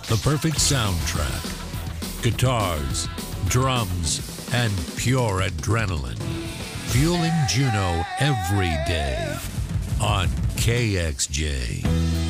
The perfect soundtrack. Guitars, drums, and pure adrenaline. Fueling Juneau every day on KXJ.